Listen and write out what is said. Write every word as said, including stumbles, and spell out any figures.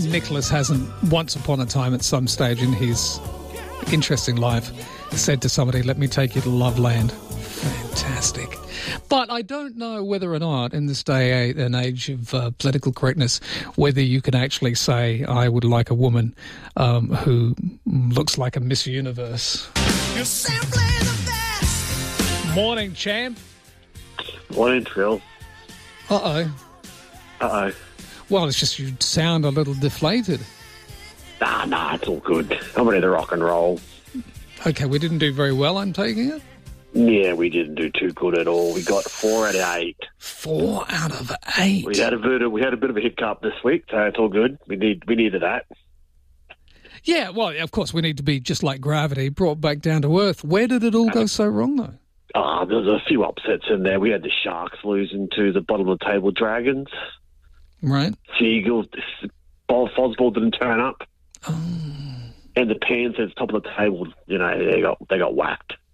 Nicholas hasn't, once upon a time at some stage in his interesting life, said to somebody, let me take you to Loveland. Fantastic. But I don't know whether or not, in this day and age of uh, political correctness, whether you can actually say, I would like a woman um, who looks like a Miss Universe. You're simply the best. Morning, champ. Morning, Phil. Uh-oh. Uh-oh. Well, it's just you sound a little deflated. Nah, nah, it's all good. I'm ready to rock and roll. Okay, we didn't do very well, I'm taking it? Yeah, we didn't do too good at all. We got four out of eight. Four out of eight? We had a bit of, we had a bit of a hiccup this week, so it's all good. We need we needed that. Yeah, well, of course, we need to be just like gravity, brought back down to earth. Where did it all go so wrong, though? Ah, uh, there was a few upsets in there. We had the Sharks losing to the bottom of the table Dragons. Right. Seagulls, Fosball didn't turn up. Oh. And the Panthers, top of the table, you know, they got they got whacked.